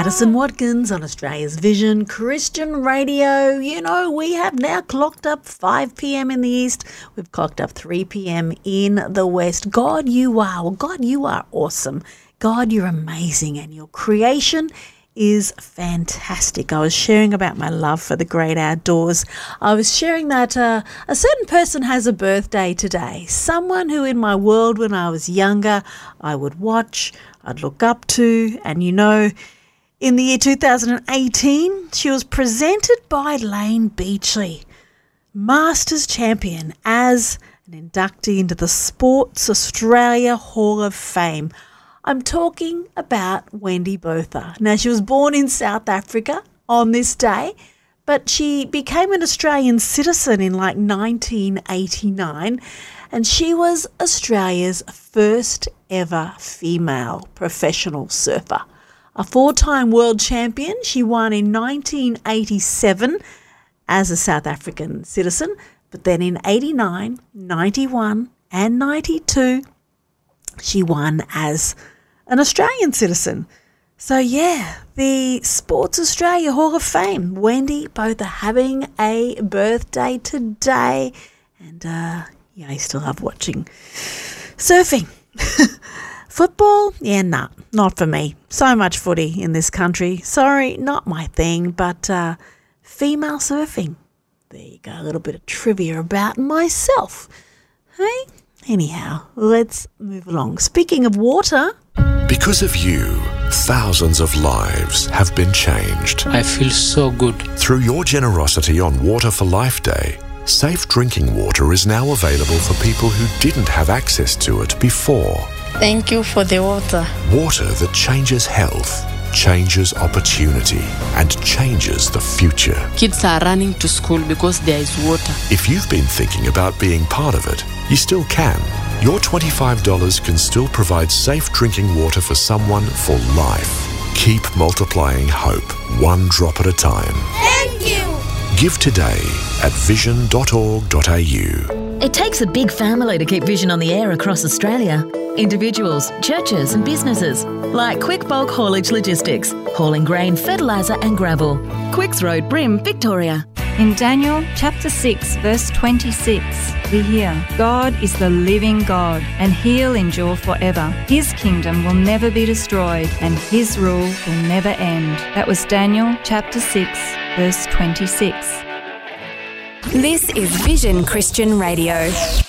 Madison Watkins on Australia's Vision Christian Radio. You know, we have now clocked up 5 p.m. in the east. We've clocked up 3 p.m. in the west. God, you are awesome. God, you're amazing, and your creation is fantastic. I was sharing about my love for the great outdoors. I was sharing that a certain person has a birthday today. Someone who in my world when I was younger, I would watch, I'd look up to, and you know, in the year 2018, she was presented by Layne Beachley, Masters champion, as an inductee into the Sports Australia Hall of Fame. I'm talking about Wendy Botha. Now, she was born in South Africa on this day, but she became an Australian citizen in 1989, and she was Australia's first ever female professional surfer. A 4-time world champion, she won in 1987 as a South African citizen, but then in 89, 91 and 92, she won as an Australian citizen. So yeah, the Sports Australia Hall of Fame, Wendy Botha having a birthday today. And I used to love watching surfing. Football? Yeah, nah, not for me. So much footy in this country. Sorry, not my thing, but female surfing. There you go, a little bit of trivia about myself. Hey? Anyhow, let's move along. Speaking of water... Because of you, thousands of lives have been changed. I feel so good. Through your generosity on Water for Life Day, safe drinking water is now available for people who didn't have access to it before. Thank you for the water. Water that changes health, changes opportunity, and changes the future. Kids are running to school because there is water. If you've been thinking about being part of it, you still can. Your $25 can still provide safe drinking water for someone for life. Keep multiplying hope, one drop at a time. Thank you! Give today at vision.org.au. It takes a big family to keep Vision on the air across Australia. Individuals, churches and businesses, like Quick Bulk Haulage Logistics, hauling grain, fertiliser and gravel. Quicks Road, Brim, Victoria. In Daniel chapter 6, verse 26, we hear, God is the living God, and He'll endure forever. His kingdom will never be destroyed, and His rule will never end. That was Daniel chapter 6, verse 26. This is Vision Christian Radio.